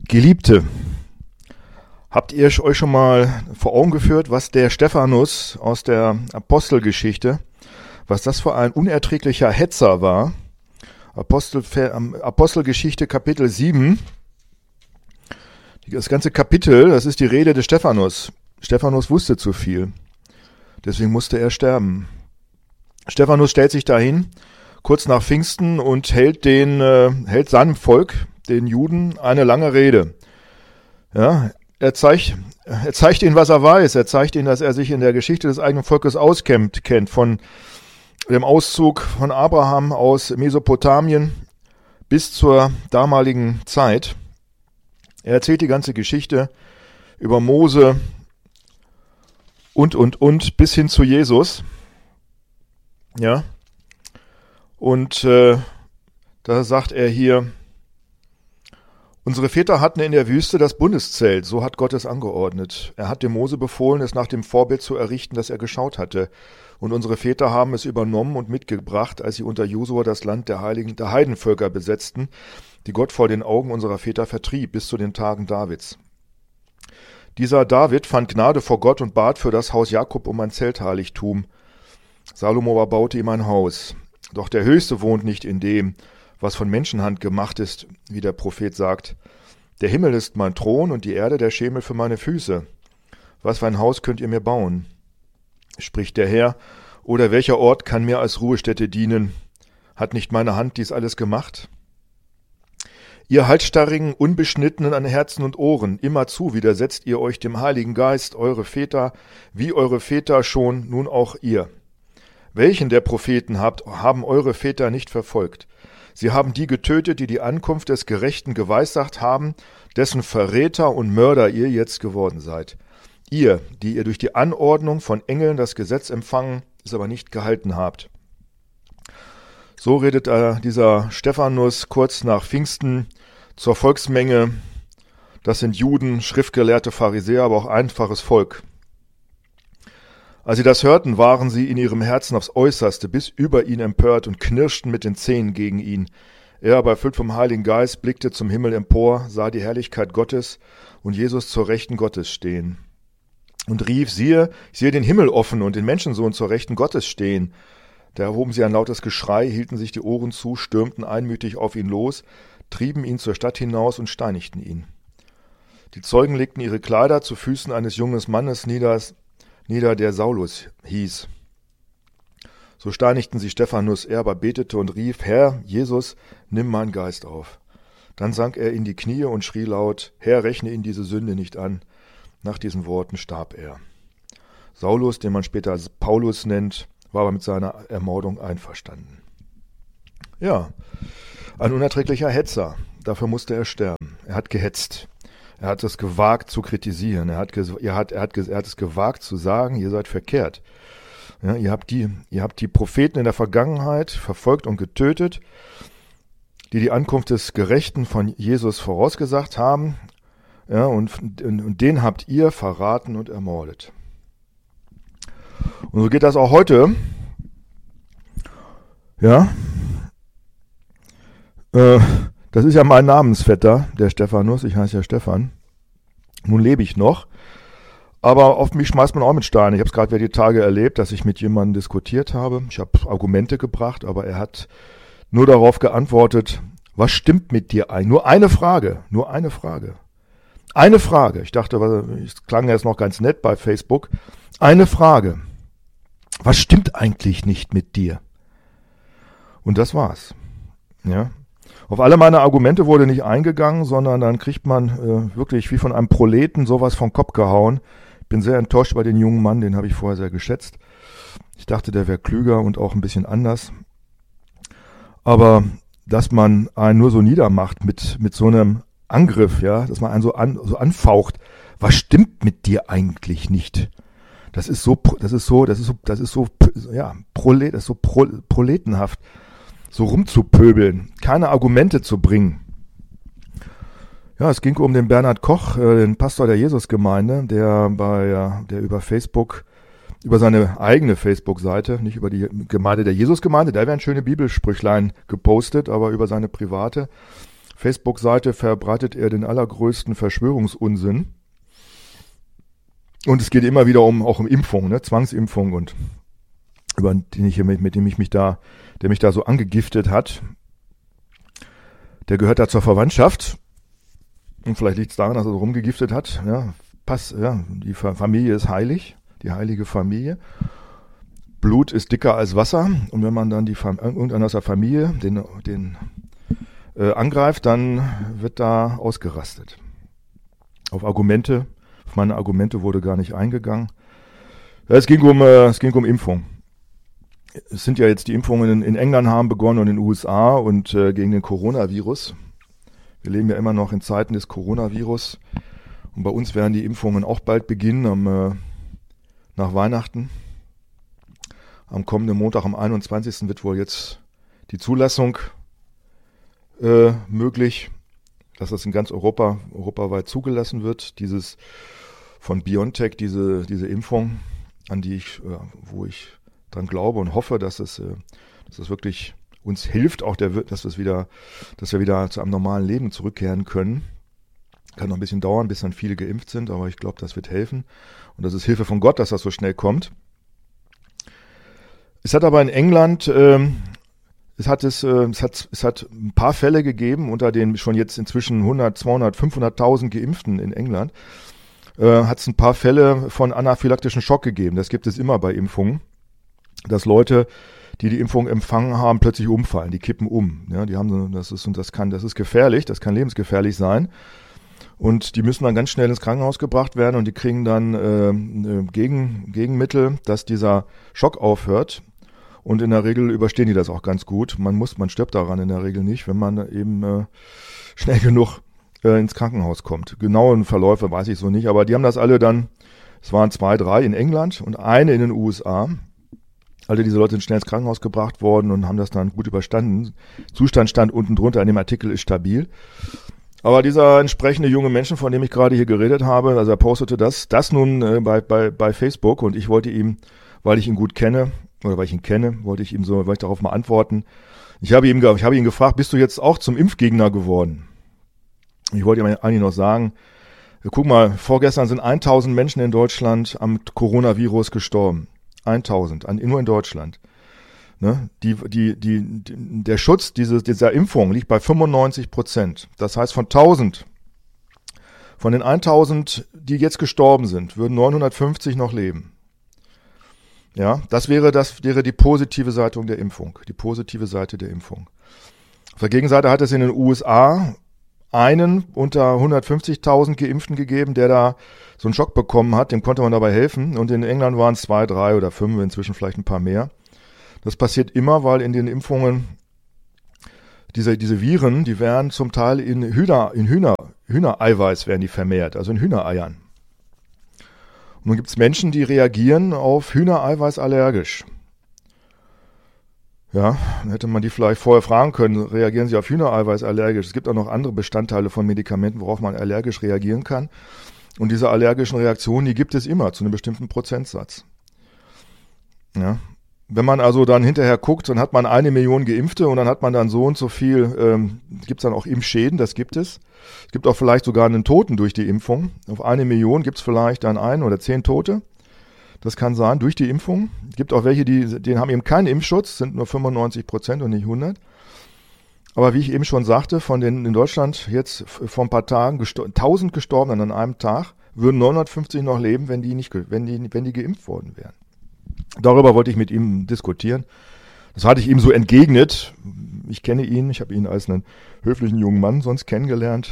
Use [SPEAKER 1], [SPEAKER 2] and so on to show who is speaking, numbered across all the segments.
[SPEAKER 1] Geliebte, habt ihr euch schon mal vor Augen geführt, was der Stephanus aus der Apostelgeschichte, was das für ein unerträglicher Hetzer war? Apostelgeschichte Kapitel 7, das ganze Kapitel, das ist die Rede des Stephanus. Stephanus wusste zu viel, deswegen musste er sterben. Stephanus stellt sich dahin, kurz nach Pfingsten, und hält seinem Volk, den Juden, eine lange Rede. Ja, er zeigt ihnen, was er weiß. Er zeigt ihnen, dass er sich in der Geschichte des eigenen Volkes auskennt, von dem Auszug von Abraham aus Mesopotamien bis zur damaligen Zeit. Er erzählt die ganze Geschichte über Mose und bis hin zu Jesus. Ja. Und da sagt er hier: Unsere Väter hatten in der Wüste das Bundeszelt, so hat Gott es angeordnet. Er hat dem Mose befohlen, es nach dem Vorbild zu errichten, das er geschaut hatte. Und unsere Väter haben es übernommen und mitgebracht, als sie unter Josua das Land der Heidenvölker besetzten, die Gott vor den Augen unserer Väter vertrieb, bis zu den Tagen Davids. Dieser David fand Gnade vor Gott und bat für das Haus Jakob um ein Zeltheiligtum. Salomo aber baute ihm ein Haus. Doch der Höchste wohnt nicht in dem, was von Menschenhand gemacht ist, wie der Prophet sagt. Der Himmel ist mein Thron und die Erde der Schemel für meine Füße. Was für ein Haus könnt ihr mir bauen? Spricht der Herr, oder welcher Ort kann mir als Ruhestätte dienen? Hat nicht meine Hand dies alles gemacht? Ihr halsstarrigen, unbeschnittenen an Herzen und Ohren, immerzu widersetzt ihr euch dem Heiligen Geist, eure Väter, wie eure Väter schon, nun auch ihr. Welchen der Propheten haben eure Väter nicht verfolgt? Sie haben die getötet, die die Ankunft des Gerechten geweissagt haben, dessen Verräter und Mörder ihr jetzt geworden seid. Ihr, die ihr durch die Anordnung von Engeln das Gesetz empfangen, es aber nicht gehalten habt. So redet dieser Stephanus kurz nach Pfingsten zur Volksmenge. Das sind Juden, schriftgelehrte Pharisäer, aber auch einfaches Volk. Als sie das hörten, waren sie in ihrem Herzen aufs Äußerste bis über ihn empört und knirschten mit den Zähnen gegen ihn. Er aber, erfüllt vom Heiligen Geist, blickte zum Himmel empor, sah die Herrlichkeit Gottes und Jesus zur Rechten Gottes stehen. Und rief: Siehe, ich sehe den Himmel offen und den Menschensohn zur Rechten Gottes stehen. Da erhoben sie ein lautes Geschrei, hielten sich die Ohren zu, stürmten einmütig auf ihn los, trieben ihn zur Stadt hinaus und steinigten ihn. Die Zeugen legten ihre Kleider zu Füßen eines jungen Mannes nieder, der Saulus hieß. So steinigten sie Stephanus, er aber betete und rief: Herr, Jesus, nimm meinen Geist auf. Dann sank er in die Knie und schrie laut: Herr, rechne ihn diese Sünde nicht an. Nach diesen Worten starb er. Saulus, den man später Paulus nennt, war aber mit seiner Ermordung einverstanden. Ja, ein unerträglicher Hetzer. Dafür musste er sterben. Er hat gehetzt. Er hat es gewagt zu kritisieren. Er hat es gewagt zu sagen: Ihr seid verkehrt. Ja, ihr habt die Propheten in der Vergangenheit verfolgt und getötet, die die Ankunft des Gerechten von Jesus vorausgesagt haben. Ja, und den habt ihr verraten und ermordet. Und so geht das auch heute. Ja. Das ist ja mein Namensvetter, der Stephanus. Ich heiße ja Stefan. Nun lebe ich noch. Aber auf mich schmeißt man auch mit Steinen. Ich habe es gerade wieder die Tage erlebt, dass ich mit jemandem diskutiert habe. Ich habe Argumente gebracht, aber er hat nur darauf geantwortet: Was stimmt mit dir ein? Nur eine Frage. Eine Frage. Ich dachte, es klang jetzt noch ganz nett bei Facebook. Eine Frage. Was stimmt eigentlich nicht mit dir? Und das war's. Ja. Auf alle meine Argumente wurde nicht eingegangen, sondern dann kriegt man wirklich wie von einem Proleten sowas vom Kopf gehauen. Ich bin sehr enttäuscht bei den jungen Mann, den habe ich vorher sehr geschätzt. Ich dachte, der wäre klüger und auch ein bisschen anders. Aber dass man einen nur so niedermacht mit so einem Angriff, ja, dass man einen so anfaucht: Was stimmt mit dir eigentlich nicht? Das ist so proletenhaft, so rumzupöbeln, keine Argumente zu bringen. Ja, es ging um den Bernhard Koch, den Pastor der Jesusgemeinde, der über Facebook, über seine eigene Facebook-Seite, nicht über die Gemeinde der Jesusgemeinde, da werden schöne Bibelsprüchlein gepostet, aber über seine private Facebook-Seite verbreitet er den allergrößten Verschwörungsunsinn. Und es geht immer wieder auch um Impfung, ne? Zwangsimpfung und der mich da so angegiftet hat. Der gehört da zur Verwandtschaft. Und vielleicht liegt es daran, dass er so rumgegiftet hat. Ja, die Familie ist heilig, die heilige Familie. Blut ist dicker als Wasser. Und wenn man dann irgendeiner aus der Familie den angreift, dann wird da ausgerastet. Auf meine Argumente wurde gar nicht eingegangen. Es ging um Impfung. Es sind ja jetzt die Impfungen in England haben begonnen und in den USA und gegen den Coronavirus. Wir leben ja immer noch in Zeiten des Coronavirus. Und bei uns werden die Impfungen auch bald beginnen, nach Weihnachten. Am kommenden Montag, am 21. wird wohl jetzt die Zulassung möglich, dass das in ganz europaweit zugelassen wird. Dieses von BioNTech, diese Impfung, wo ich dran glaube und hoffe, dass es wirklich uns hilft, auch dass wir wieder zu einem normalen Leben zurückkehren können. Kann noch ein bisschen dauern, bis dann viele geimpft sind, aber ich glaube, das wird helfen. Und das ist Hilfe von Gott, dass das so schnell kommt. Es hat aber in England, es hat ein paar Fälle gegeben unter den schon jetzt inzwischen 100, 200, 500.000 Geimpften in England. Hat es ein paar Fälle von anaphylaktischen Schock gegeben. Das gibt es immer bei Impfungen, dass Leute, die Impfung empfangen haben, plötzlich umfallen, die kippen um. Ja, das ist gefährlich, das kann lebensgefährlich sein. Und die müssen dann ganz schnell ins Krankenhaus gebracht werden und die kriegen dann Gegenmittel, dass dieser Schock aufhört. Und in der Regel überstehen die das auch ganz gut. Man stirbt daran in der Regel nicht, wenn man eben schnell genug ins Krankenhaus kommt. Genauen Verläufe weiß ich so nicht, aber die haben das alle dann, es waren 2, 3 in England und eine in den USA. Alle diese Leute sind schnell ins Krankenhaus gebracht worden und haben das dann gut überstanden. Zustand stand unten drunter in dem Artikel, ist stabil. Aber dieser entsprechende junge Mensch, von dem ich gerade hier geredet habe, also er postete das nun bei Facebook und ich wollte ihm, weil ich ihn gut kenne, oder weil ich ihn kenne, wollte ich darauf mal antworten. Ich habe ihn gefragt, bist du jetzt auch zum Impfgegner geworden? Ich wollte ihm eigentlich noch sagen, guck mal, vorgestern sind 1000 Menschen in Deutschland am Coronavirus gestorben. 1000, nur in Deutschland. Ne? Der Schutz dieser Impfung liegt bei 95%. Das heißt, von den 1000, die jetzt gestorben sind, würden 950 noch leben. Ja, das wäre die positive Seite der Impfung. Die positive Seite der Impfung. Auf der Gegenseite hat es in den USA einen unter 150.000 Geimpften gegeben, der da so einen Schock bekommen hat, dem konnte man dabei helfen. Und in England waren es 2, 3 oder 5, inzwischen vielleicht ein paar mehr. Das passiert immer, weil in den Impfungen diese Viren, die werden zum Teil in Hühnereiweiß werden die vermehrt, also in Hühnereiern. Und nun gibt es Menschen, die reagieren auf Hühnereiweiß allergisch. Ja, dann hätte man die vielleicht vorher fragen können, reagieren sie auf Hühnereiweiß allergisch? Es gibt auch noch andere Bestandteile von Medikamenten, worauf man allergisch reagieren kann. Und diese allergischen Reaktionen, die gibt es immer zu einem bestimmten Prozentsatz. Ja. Wenn man also dann hinterher guckt, dann hat man 1 Million Geimpfte und dann hat man dann so und so viel, gibt es dann auch Impfschäden, das gibt es. Es gibt auch vielleicht sogar einen Toten durch die Impfung. Auf 1 Million gibt es vielleicht dann 1 oder 10 Tote. Das kann sein, durch die Impfung. Es gibt auch welche, die haben eben keinen Impfschutz, sind nur 95% und nicht 100. Aber wie ich eben schon sagte, von den in Deutschland jetzt vor ein paar Tagen 1000 Gestorbenen an einem Tag, würden 950 noch leben, wenn die geimpft worden wären. Darüber wollte ich mit ihm diskutieren. Das hatte ich ihm so entgegnet. Ich kenne ihn, ich habe ihn als einen höflichen jungen Mann sonst kennengelernt.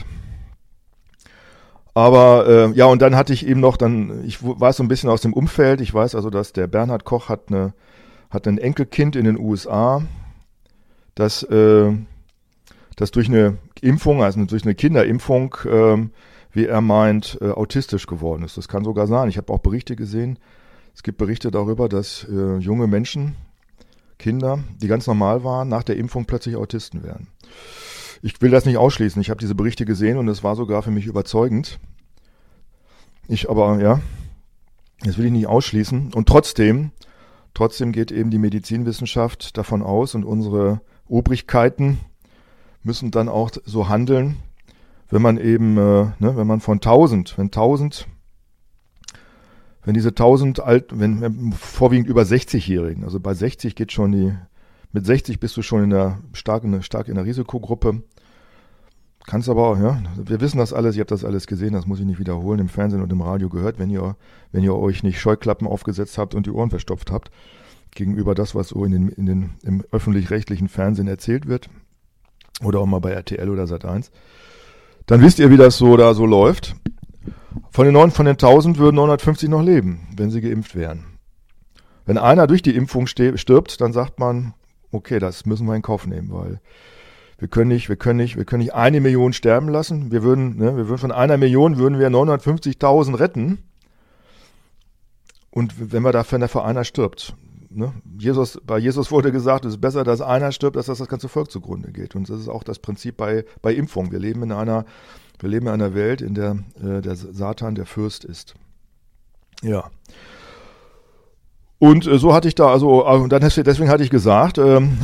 [SPEAKER 1] Aber und dann hatte ich eben noch, ich weiß so ein bisschen aus dem Umfeld, ich weiß also, dass der Bernhard Koch hat ein Enkelkind in den USA, das durch eine Impfung, also durch eine Kinderimpfung, wie er meint, autistisch geworden ist. Das kann sogar sein. Ich habe auch Berichte gesehen. Es gibt Berichte darüber, dass junge Menschen, Kinder, die ganz normal waren, nach der Impfung plötzlich Autisten werden. Ich will das nicht ausschließen. Ich habe diese Berichte gesehen und es war sogar für mich überzeugend. Das will ich nicht ausschließen. Und trotzdem geht eben die Medizinwissenschaft davon aus und unsere Obrigkeiten müssen dann auch so handeln, wenn man eben, wenn man von 1000, wenn diese 1000 wenn vorwiegend über 60-Jährigen, also bei 60 geht schon mit 60 bist du schon stark in der Risikogruppe. Kannst aber auch, ja, wir wissen das alles, ihr habt das alles gesehen, das muss ich nicht wiederholen, im Fernsehen und im Radio gehört, wenn ihr euch nicht Scheuklappen aufgesetzt habt und die Ohren verstopft habt, gegenüber das, was so im öffentlich-rechtlichen Fernsehen erzählt wird, oder auch mal bei RTL oder Sat.1, dann wisst ihr, wie das so da so läuft. Von den 1000 würden 950 noch leben, wenn sie geimpft wären. Wenn einer durch die Impfung stirbt, dann sagt man, okay, das müssen wir in Kauf nehmen, weil wir können nicht 1 Million sterben lassen. Wir würden von 1 Million würden wir 950.000 retten. Und wenn wir dafür einer stirbt, ne? Bei Jesus wurde gesagt, es ist besser, dass einer stirbt, als dass das ganze Volk zugrunde geht. Und das ist auch das Prinzip bei Impfung. Wir leben in einer Welt, in der der Satan der Fürst ist. Ja. Und so hatte ich da, deswegen hatte ich gesagt,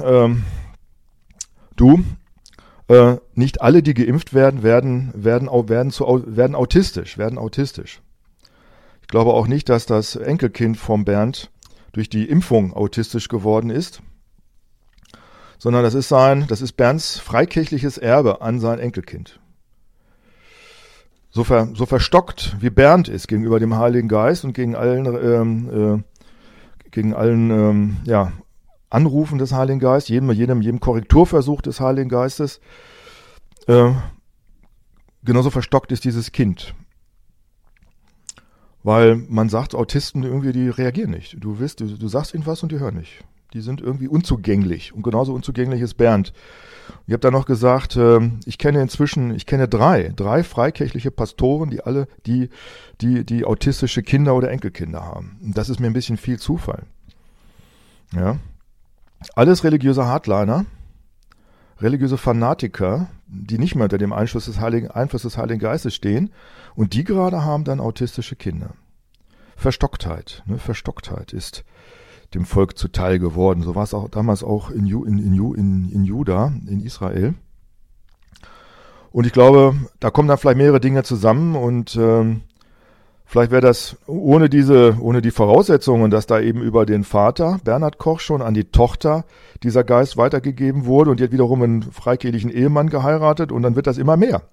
[SPEAKER 1] nicht alle, die geimpft werden autistisch. Ich glaube auch nicht, dass das Enkelkind vom Bernd durch die Impfung autistisch geworden ist, sondern das ist Bernds freikirchliches Erbe an sein Enkelkind. So verstockt wie Bernd ist gegenüber dem Heiligen Geist und gegen allen Anrufen des Heiligen Geistes, jedem Korrekturversuch des Heiligen Geistes, genauso verstockt ist dieses Kind. Weil man sagt, Autisten irgendwie, die reagieren nicht. Du sagst ihnen was und die hören nicht. Die sind irgendwie unzugänglich. Und genauso unzugänglich ist Bernd. Ich habe da noch gesagt, ich kenne drei freikirchliche Pastoren, die autistische Kinder oder Enkelkinder haben. Und das ist mir ein bisschen viel Zufall. Ja. Alles religiöse Hardliner, religiöse Fanatiker, die nicht mehr unter dem Einfluss des Heiligen Geistes stehen, und die gerade haben dann autistische Kinder. Verstocktheit ist dem Volk zuteil geworden. So war es auch damals auch in Juda, in Israel. Und ich glaube, da kommen dann vielleicht mehrere Dinge zusammen und vielleicht wäre das ohne die Voraussetzungen, dass da eben über den Vater, Bernhard Koch, schon an die Tochter dieser Geist weitergegeben wurde und die hat wiederum einen freikirchlichen Ehemann geheiratet und dann wird das immer mehr.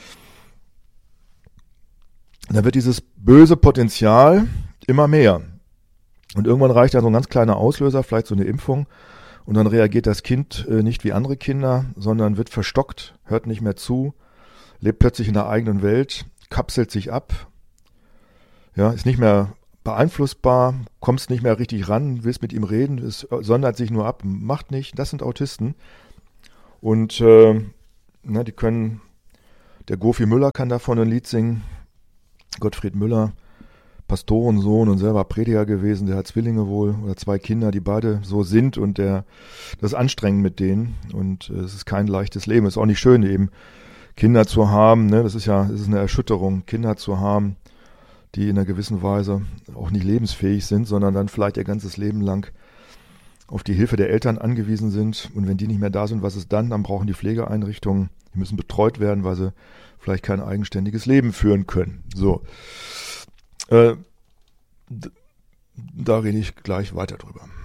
[SPEAKER 1] Dann wird dieses böse Potenzial immer mehr. Und irgendwann reicht dann so ein ganz kleiner Auslöser, vielleicht so eine Impfung, und dann reagiert das Kind nicht wie andere Kinder, sondern wird verstockt, hört nicht mehr zu, lebt plötzlich in der eigenen Welt, kapselt sich ab, ja, ist nicht mehr beeinflussbar, kommst nicht mehr richtig ran, willst mit ihm reden, es sondert sich nur ab, macht nicht. Das sind Autisten. Und die können, der Gofi Müller kann davon ein Lied singen, Gottfried Müller, Pastorensohn und selber Prediger gewesen, der hat Zwillinge wohl oder 2 Kinder, die beide so sind, und das ist anstrengend mit denen und es ist kein leichtes Leben. Es ist auch nicht schön, eben Kinder zu haben, ne? Das ist eine Erschütterung, Kinder zu haben, die in einer gewissen Weise auch nicht lebensfähig sind, sondern dann vielleicht ihr ganzes Leben lang auf die Hilfe der Eltern angewiesen sind. Und wenn die nicht mehr da sind, was ist dann? Dann brauchen die Pflegeeinrichtungen, die müssen betreut werden, weil sie vielleicht kein eigenständiges Leben führen können. So, da rede ich gleich weiter drüber.